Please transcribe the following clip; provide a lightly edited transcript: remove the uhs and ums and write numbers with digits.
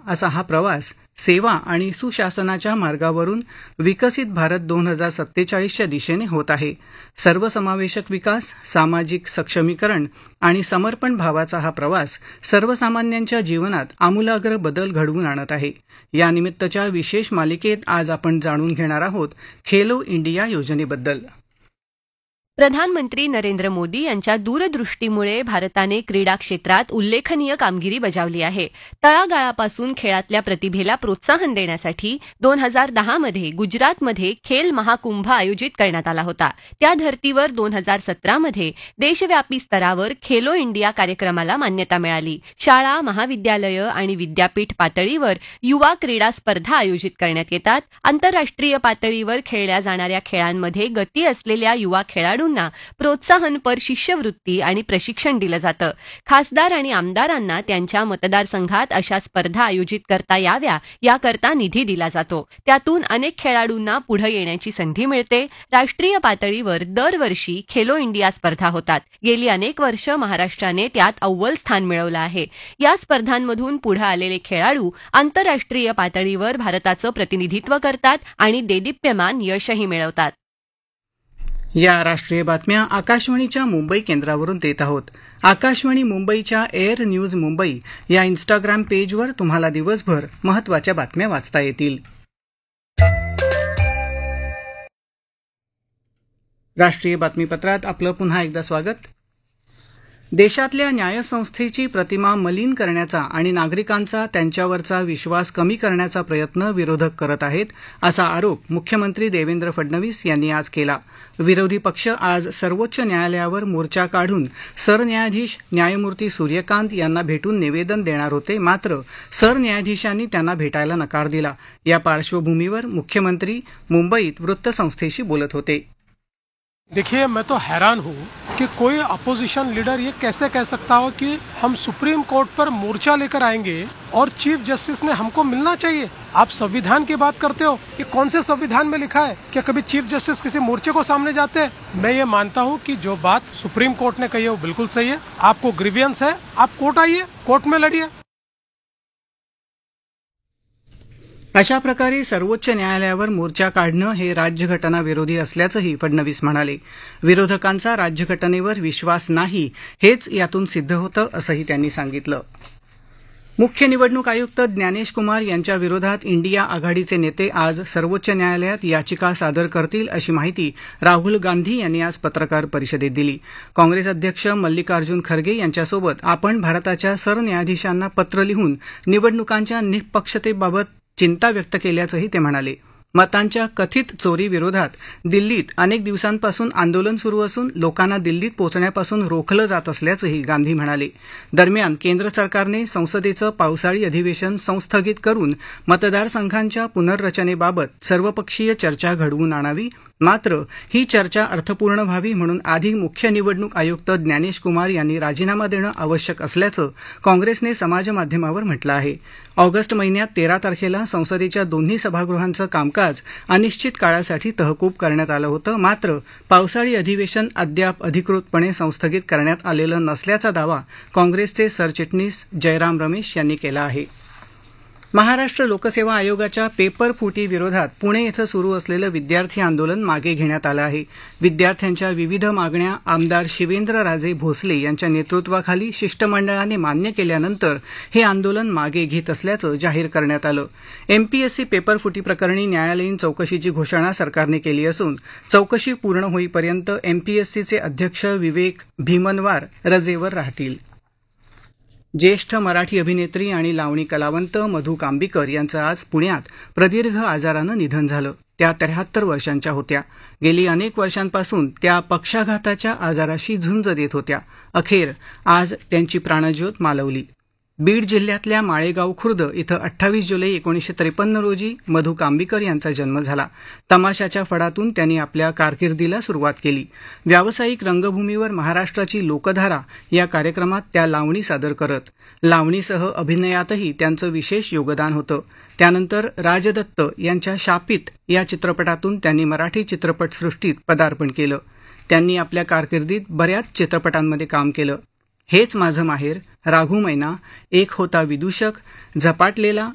असा हा प्रवास सेवा आणि सुशासनाच्या मार्गावरून विकसित भारत 2047च्या दिशेने होत आहे. सर्वसमावेशक विकास, सामाजिक सक्षमीकरण आणि समर्पण भावाचा हा प्रवास सर्वसामान्यांच्या जीवनात आमूलाग्र बदल घडवून आणत आहे. यानिमित्तच्या विशेष मालिकेत आज आपण जाणून घेणार आहोत खेलो इंडिया योजनेबद्दल. प्रधानमंत्री नरेंद्र मोदी यांच्या दूरदृष्टीमुळे भारताने क्रीडा क्षेत्रात उल्लेखनीय कामगिरी बजावली आहे. तळागाळापासून खेळातल्या प्रतिभेला प्रोत्साहन देण्यासाठी 2010 मध्ये गुजरातमध्ये खेल महाकुंभ आयोजित करण्यात आला होता. त्या धर्तीवर 2017 मध्ये देशव्यापी स्तरावर खेलो इंडिया कार्यक्रमाला मान्यता मिळाली. शाळा, महाविद्यालयं आणि विद्यापीठ पातळीवर युवा क्रीडा स्पर्धा आयोजित करण्यात येतात. आंतरराष्ट्रीय पातळीवर खेळल्या जाणाऱ्या खेळांमध्ये गती असलेल्या युवा खेळाडू प्रोत्साहनपर शिष्यवृत्ती आणि प्रशिक्षण दिलं जातं. खासदार आणि आमदारांना त्यांच्या मतदारसंघात अशा स्पर्धा आयोजित करता याव्या याकरता निधी दिला जातो. त्यातून अनेक खेळाडूंना पुढे येण्याची संधी मिळते. राष्ट्रीय पातळीवर दरवर्षी खेलो इंडिया स्पर्धा होतात. गेली अनेक वर्ष महाराष्ट्राने त्यात अव्वल स्थान मिळवलं आहे. या स्पर्धांमधून पुढे आलेले खेळाडू आंतरराष्ट्रीय पातळीवर भारताचं प्रतिनिधित्व करतात आणि देदीप्यमान यशही मिळवतात. या राष्ट्रीय बातम्या आकाशवाणीच्या मुंबई केंद्रावरून देत आहोत. आकाशवाणी मुंबईच्या एअर न्यूज मुंबई या इन्स्टाग्राम पेजवर तुम्हाला दिवसभर महत्त्वाच्या बातम्या वाचता येतील. राष्ट्रीय बातमीपत्रात आपलं पुन्हा एकदा स्वागत. देशातल्या न्यायसंस्थेची प्रतिमा मलिन करण्याचा आणि नागरिकांचा त्यांच्यावरचा विश्वास कमी करण्याचा प्रयत्न विरोधक करत आहेत, असा आरोप मुख्यमंत्री देवेंद्र फडणवीस यांनी आज केला. विरोधी पक्ष आज सर्वोच्च न्यायालयावर मोर्चा काढून सरन्यायाधीश न्यायमूर्ती सूर्यकांत यांना भेटून निवेदन देणार होते. मात्र सरन्यायाधीशांनी त्यांना भेटायला नकार दिला. या पार्श्वभूमीवर मुख्यमंत्री मुंबईत वृत्तसंस्थेशी बोलत होते. देखिए, मैं तो हैरान हूँ कि कोई अपोजिशन लीडर ये कैसे कह सकता हो कि हम सुप्रीम कोर्ट पर मोर्चा लेकर आएंगे और चीफ जस्टिस ने हमको मिलना चाहिए. आप संविधान की बात करते हो, ये कौन से संविधान में लिखा है? क्या कभी चीफ जस्टिस किसी मोर्चे को सामने जाते हैं? मैं ये मानता हूँ कि जो बात सुप्रीम कोर्ट ने कही है वो बिल्कुल सही है. आपको ग्रीवियंस है, आप कोर्ट आइए, कोर्ट में लड़िए. अशा प्रकारे सर्वोच्च न्यायालयावर मोर्चा काढणं हे राज्यघटना विरोधी असल्याचंही फडणवीस म्हणाले. विरोधकांचा राज्यघटनेवर विश्वास नाही हेच यातून सिद्ध होतं, असंही त्यांनी सांगितलं. मुख्य निवडणूक आयुक्त ज्ञानेश कुमार यांच्या विरोधात इंडिया आघाडीचे नेते आज सर्वोच्च न्यायालयात याचिका सादर करतील, अशी माहिती राहुल गांधी यांनी आज पत्रकार परिषदेत दिली. काँग्रेस अध्यक्ष मल्लिकार्जुन खरगे यांच्यासोबत आपण भारताच्या सरन्यायाधीशांना पत्र लिहून निवडणुकांच्या निष्पक्षतेबाबत चिंता व्यक्त केल्याचंही ते म्हणाले. मतांच्या कथित चोरीविरोधात दिल्लीत अनेक दिवसांपासून आंदोलन सुरू असून लोकांना दिल्लीत पोहोचण्यापासून रोखलं जात असल्याचंही गांधी म्हणाले. दरम्यान केंद्र सरकारने संसदेचं पावसाळी अधिवेशन संस्थगित करून मतदारसंघांच्या पुनर्रचनेबाबत सर्वपक्षीय चर्चा घडवून आणावी. मात्र ही चर्चा अर्थपूर्ण व्हावी म्हणून आधी मुख्य निवडणूक आयुक्त ज्ञानेश कुमार यांनी राजीनामा देणं आवश्यक असल्याचं काँग्रेसने समाजमाध्यमावर म्हटलं आहे. ऑगस्ट महिन्यात 13 तारखेला संसदेच्या दोन्ही सभागृहांचं कामकाज अनिश्चित काळासाठी तहकूब करण्यात आलं होतं. मात्र पावसाळी अधिवेशन अद्याप अधिकृतपणे संस्थगित करण्यात आलेलं नसल्याचा दावा काँग्रेसचे सरचिटणीस जयराम रमेश यांनी केला आहे. महाराष्ट्र लोकसेवा आयोगाच्या पेपर फुटी विरोधात पुणे इथं सुरू असलेलं विद्यार्थी आंदोलन मागे घेण्यात आलं आहे. विद्यार्थ्यांच्या विविध मागण्या आमदार शिवेंद्रराजे भोसले यांच्या नेतृत्वाखाली शिष्टमंडळाने मान्य केल्यानंतर हे आंदोलन मागे घेत असल्याचं जाहीर करण्यात आलं. एमपीएससी पेपर फुटी प्रकरणी न्यायालयीन चौकशीची घोषणा सरकारने केली असून चौकशी पूर्ण होईपर्यंत एमपीएससीचे अध्यक्ष विवेक भीमनवार रजेवर राहतील. ज्येष्ठ मराठी अभिनेत्री आणि लावणी कलावंत मधू कांबीकर यांचं आज पुण्यात प्रदीर्घ आजारानं निधन झालं. त्या 73 वर्षांच्या होत्या. गेली अनेक वर्षांपासून त्या पक्षाघाताच्या आजाराशी झुंज देत होत्या. अखेर आज त्यांची प्राणज्योत मालवली. बीड जिल्ह्यातल्या माळेगाव खुर्द इथं 28 जुलै 1953 रोजी मधू कांबीकर यांचा जन्म झाला. तमाशाच्या फडातून त्यांनी आपल्या कारकिर्दीला सुरुवात केली. व्यावसायिक रंगभूमीवर महाराष्ट्राची लोकधारा या कार्यक्रमात त्या लावणी सादर करत. लावणीसह अभिनयातही त्यांचं विशेष योगदान होतं. त्यानंतर राजदत्त यांच्या शापित या चित्रपटातून त्यांनी मराठी चित्रपटसृष्टीत पदार्पण केलं. त्यांनी आपल्या कारकिर्दीत बऱ्याच चित्रपटांमध्ये काम केलं. हेच माझं माहेर, राघू मैना, एक होता विदूषक, झपाटलेला,